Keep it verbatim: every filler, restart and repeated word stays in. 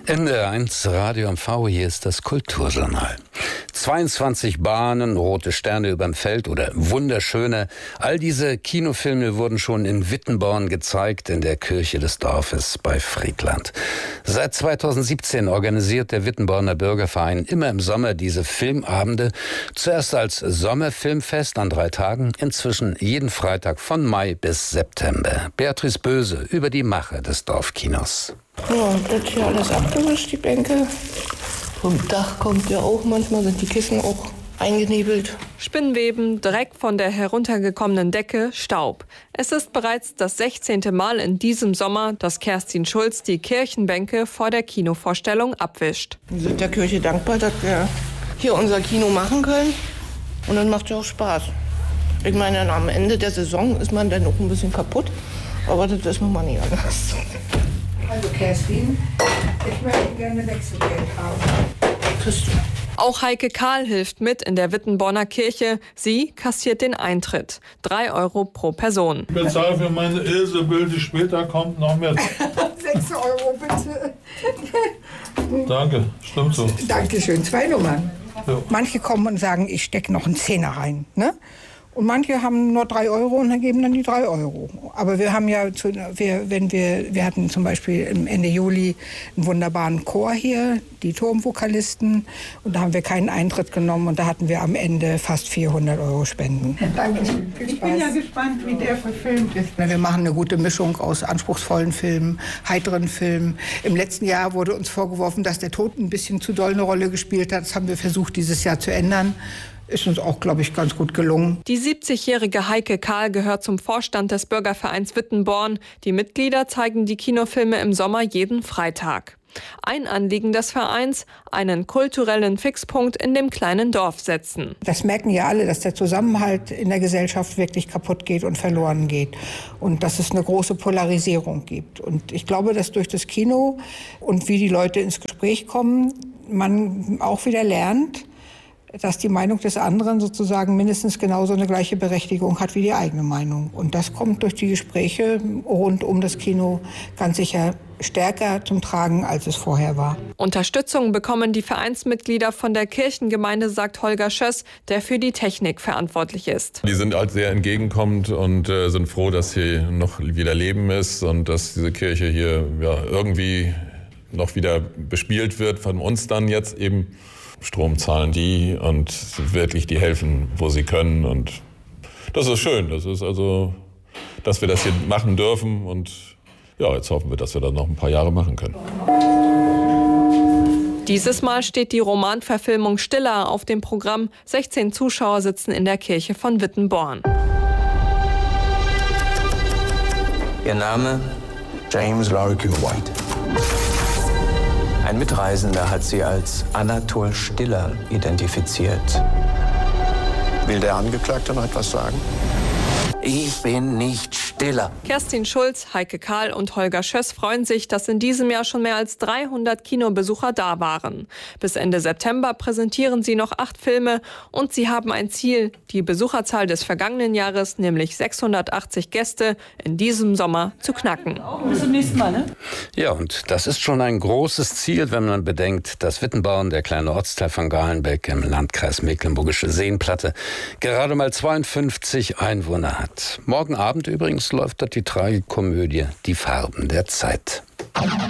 N D R eins Radio M V, hier ist das Kulturjournal. zweiundzwanzig Bahnen, rote Sterne überm Feld oder wunderschöne. All diese Kinofilme wurden schon in Wittenborn gezeigt, in der Kirche des Dorfes bei Friedland. Seit zweitausendsiebzehn organisiert der Wittenborner Bürgerverein immer im Sommer diese Filmabende. Zuerst als Sommerfilmfest an drei Tagen, inzwischen jeden Freitag von Mai bis September. Beatrice Böse über die Mache des Dorfkinos. Ja, das hier alles abgewischt, die Bänke. Vom Dach kommt ja auch, manchmal sind die Kissen auch eingenebelt. Spinnweben, Dreck von der heruntergekommenen Decke, Staub. Es ist bereits das sechzehnte Mal in diesem Sommer, dass Kerstin Schulz die Kirchenbänke vor der Kinovorstellung abwischt. Wir sind der Kirche dankbar, dass wir hier unser Kino machen können. Und dann macht es ja auch Spaß. Ich meine, am Ende der Saison ist man dann auch ein bisschen kaputt. Aber das ist nun mal nicht anders. Also Kerstin, ich möchte gerne Wechselgeld haben. Kriegst du. Auch Heike Kahl hilft mit in der Wittenborner Kirche. Sie kassiert den Eintritt. Drei Euro pro Person. Ich bezahle für meine Ilse, die später kommt, noch mehr. Sechs Euro bitte. Danke, stimmt so. Dankeschön. Zwei Nummern. Ja. Manche kommen und sagen, ich stecke noch einen Zehner rein. Ne? Und manche haben nur drei Euro und dann geben dann die drei Euro. Aber wir haben ja, zu, wir, wenn wir, wir hatten zum Beispiel Ende Juli einen wunderbaren Chor hier, die Turmvokalisten. Und da haben wir keinen Eintritt genommen und da hatten wir am Ende fast vierhundert Euro Spenden. Dankeschön. Ich bin ja gespannt, wie der verfilmt ist. Wir machen eine gute Mischung aus anspruchsvollen Filmen, heiteren Filmen. Im letzten Jahr wurde uns vorgeworfen, dass der Tod ein bisschen zu doll eine Rolle gespielt hat. Das haben wir versucht, dieses Jahr zu ändern. Ist uns auch, glaube ich, ganz gut gelungen. Die siebzigjährige Heike Kahl gehört zum Vorstand des Bürgervereins Wittenborn. Die Mitglieder zeigen die Kinofilme im Sommer jeden Freitag. Ein Anliegen des Vereins, einen kulturellen Fixpunkt in dem kleinen Dorf setzen. Das merken ja alle, dass der Zusammenhalt in der Gesellschaft wirklich kaputt geht und verloren geht. Und dass es eine große Polarisierung gibt. Und ich glaube, dass durch das Kino und wie die Leute ins Gespräch kommen, man auch wieder lernt, dass die Meinung des anderen sozusagen mindestens genauso eine gleiche Berechtigung hat wie die eigene Meinung. Und das kommt durch die Gespräche rund um das Kino ganz sicher stärker zum Tragen, als es vorher war. Unterstützung bekommen die Vereinsmitglieder von der Kirchengemeinde, sagt Holger Schöss, der für die Technik verantwortlich ist. Die sind halt sehr entgegenkommend und äh, sind froh, dass hier noch wieder Leben ist und dass diese Kirche hier ja, irgendwie noch wieder bespielt wird von uns dann jetzt eben. Strom zahlen die und wirklich die helfen, wo sie können. Und das ist schön. Das ist also, dass wir das hier machen dürfen. Und ja, jetzt hoffen wir, dass wir das noch ein paar Jahre machen können. Dieses Mal steht die Romanverfilmung Stiller auf dem Programm. sechzehn Zuschauer sitzen in der Kirche von Wittenborn. Ihr Name? James Larkin White. Ein Mitreisender hat sie als Anatol Stiller identifiziert. Will der Angeklagte noch etwas sagen? Ich bin nicht Stiller. Kerstin Schulz, Heike Kahl und Holger Schöss freuen sich, dass in diesem Jahr schon mehr als dreihundert Kinobesucher da waren. Bis Ende September präsentieren sie noch acht Filme und sie haben ein Ziel, die Besucherzahl des vergangenen Jahres, nämlich sechshundertachtzig Gäste, in diesem Sommer zu knacken. Bis zum nächsten Mal, ne? Ja, und das ist schon ein großes Ziel, wenn man bedenkt, dass Wittenborn, der kleine Ortsteil von Galenbeck im Landkreis Mecklenburgische Seenplatte, gerade mal zweiundfünfzig Einwohner hat. Morgen Abend übrigens läuft dort die Tragikomödie Die Farben der Zeit.